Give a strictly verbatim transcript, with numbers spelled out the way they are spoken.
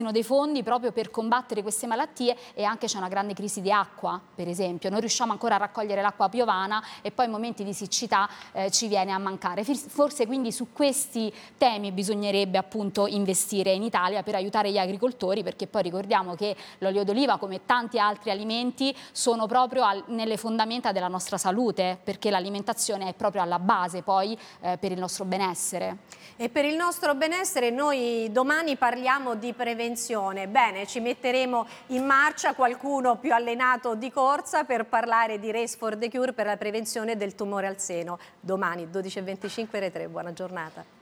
dei fondi proprio per combattere queste malattie, e anche c'è una grande crisi di acqua, per esempio. Non riusciamo ancora a raccogliere l'acqua piovana e poi in momenti di siccità eh, ci viene a mancare. Forse quindi su questi temi bisognerebbe appunto investire in Italia per aiutare gli agricoltori, perché poi ricordiamo che l'olio d'oliva, come tanti altri alimenti, sono proprio al, nelle fondamenta della nostra salute, perché l'alimentazione è proprio alla base poi eh, per il nostro benessere. E per il nostro benessere noi domani parliamo di prevenzione. Bene, ci metteremo in marcia, qualcuno più allenato di corsa, per parlare di Race for the Cure per la prevenzione del tumore al seno. Domani dodici e venticinque Rai tre, buona giornata.